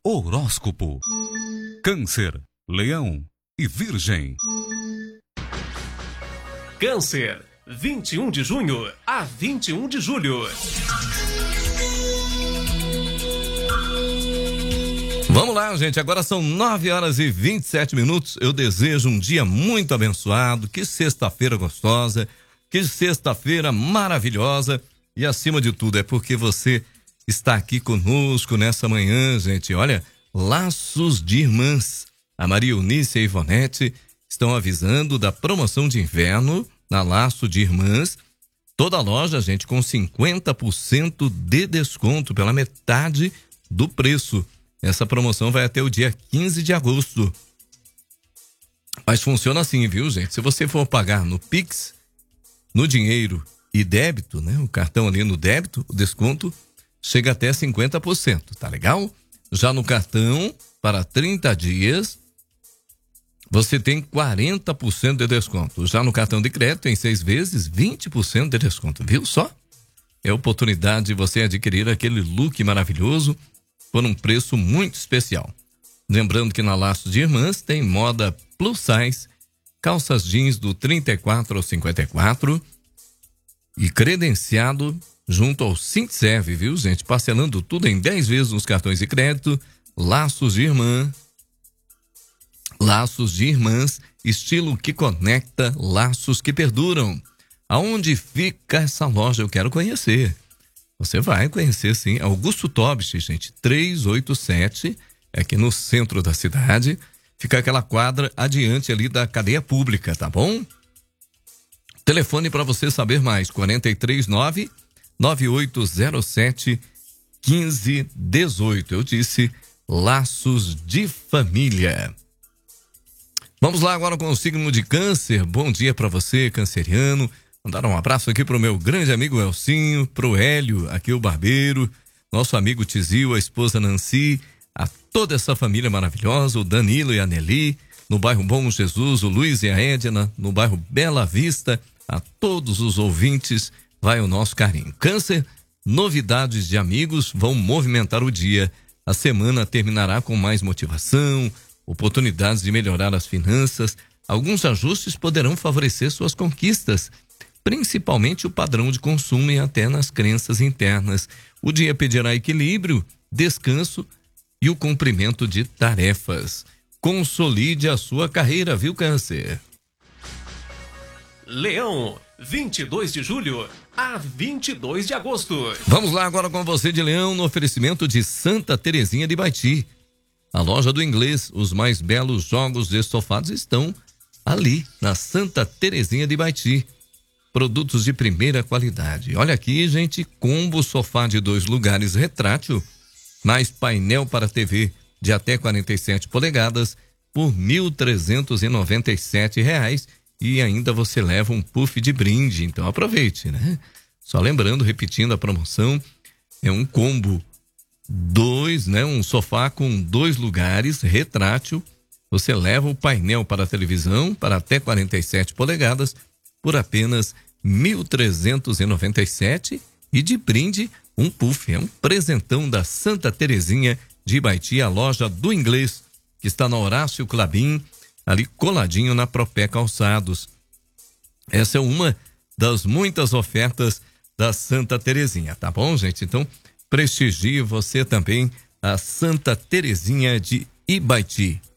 Horóscopo. Câncer, Leão e Virgem. Câncer, 21 de junho a 21 de julho. Vamos lá, gente. Agora são 9h27. Eu desejo um dia muito abençoado. Que sexta-feira gostosa. Que sexta-feira maravilhosa. E acima de tudo, é porque você está aqui conosco nessa manhã, gente. Olha, Laços de Irmãs. A Maria Eunice e a Ivonete estão avisando da promoção de inverno na Laço de Irmãs. Toda loja, gente, com 50% de desconto pela metade do preço. Essa promoção vai até o dia 15 de agosto. Mas funciona assim, viu, gente? Se você for pagar no Pix, no dinheiro e débito, né? O cartão ali no débito, o desconto chega até 50%, tá legal? Já no cartão, para 30 dias, você tem 40% de desconto. Já no cartão de crédito, em 6 vezes, 20% de desconto. Viu só? É a oportunidade de você adquirir aquele look maravilhoso por um preço muito especial. Lembrando que na Laços de Irmãs tem moda plus size, calças jeans do 34 ao 54 e credenciado junto ao Sintserve, viu, gente? Parcelando tudo em 10 vezes nos cartões de crédito. Laços de Irmã. Laços de Irmãs, estilo que conecta, laços que perduram. Aonde fica essa loja? Eu quero conhecer. Você vai conhecer, sim. Augusto Tobich, gente, 387, aqui no centro da cidade. Fica aquela quadra adiante ali da cadeia pública, tá bom? Telefone para você saber mais, 439-9807-1518. Eu disse Laços de Família. Vamos lá agora com o signo de Câncer. Bom dia para você, canceriano. Mandar um abraço aqui pro meu grande amigo Elcinho, pro Hélio, aqui o barbeiro, nosso amigo Tizil, a esposa Nancy, a toda essa família maravilhosa, o Danilo e a Nelly, no bairro Bom Jesus, o Luiz e a Edna, no bairro Bela Vista, a todos os ouvintes, vai o nosso carinho. Câncer, novidades de amigos vão movimentar o dia. A semana terminará com mais motivação, oportunidades de melhorar as finanças. Alguns ajustes poderão favorecer suas conquistas, principalmente o padrão de consumo e até nas crenças internas. O dia pedirá equilíbrio, descanso e o cumprimento de tarefas. Consolide a sua carreira, viu, Câncer? Leão, 22 de julho a 22 de agosto. Vamos lá agora com você de Leão, no oferecimento de Santa Terezinha de Ibaiti. A loja do Inglês, os mais belos jogos de estofados estão ali, na Santa Terezinha de Ibaiti. Produtos de primeira qualidade. Olha aqui, gente, combo sofá de 2 lugares retrátil, mais painel para TV de até 47 polegadas por R$ 1.397 e ainda você leva um puff de brinde. Então aproveite, né? Só lembrando, repetindo a promoção, é um combo 2, né? Um sofá com 2 lugares retrátil. Você leva o painel para a televisão para até 47 polegadas por apenas R$ 1.397 e de brinde um puff. É um presentão da Santa Terezinha de Ibaiti, a loja do Inglês, que está na Horácio Clabin, ali coladinho na Propé Calçados. Essa é uma das muitas ofertas da Santa Terezinha, tá bom, gente? Então, prestigie você também a Santa Terezinha de Ibaiti.